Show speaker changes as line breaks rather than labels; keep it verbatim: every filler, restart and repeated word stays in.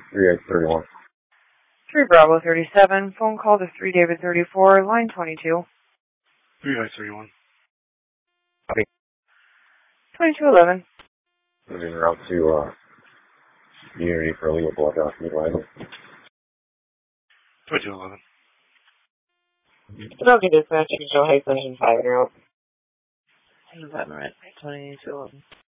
three eight three one.
three Bravo thirty-seven, phone call to three David thirty-four, line twenty-two.
three eight three one.
Copy.
twenty-two eleven.
Moving around to uh, Unity for a legal blood off me rival.
twenty-two eleven.
Okay, dispatch, you can show high session five, you're out.
Environment, twenty-two eleven.